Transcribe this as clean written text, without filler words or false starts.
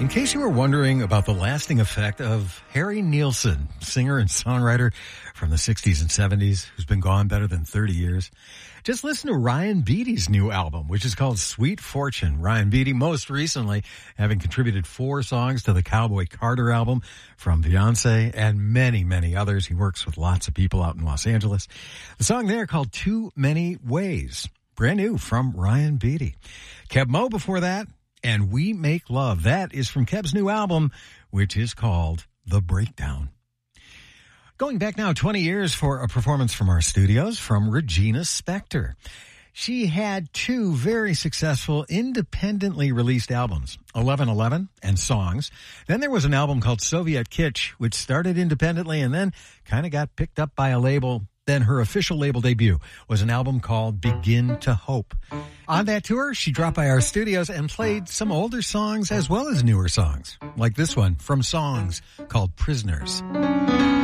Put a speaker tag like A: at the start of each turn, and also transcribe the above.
A: In case you were wondering about the lasting effect of Harry Nilsson, singer and songwriter from the 60s and 70s, who's been gone better than 30 years, just listen to Ryan Beatty's new album, which is called Sweet Fortune. Ryan Beatty, most recently, having contributed 4 songs to the Cowboy Carter album from Beyonce and many, many others. He works with lots of people out in Los Angeles. The song there called Too Many Ways. Brand new from Ryan Beatty. Keb Mo before that, and We Make Love. That is from Keb's new album, which is called The Breakdown. Going back now 20 years for a performance from our studios from Regina Spektor. She had 2 very successful independently released albums, 1111 and Songs. Then there was an album called Soviet Kitsch, which started independently and then kind of got picked up by a label. Then her official label debut was an album called Begin to Hope. On that tour, she dropped by our studios and played some older songs as well as newer songs, like this one from Songs called Prisoners.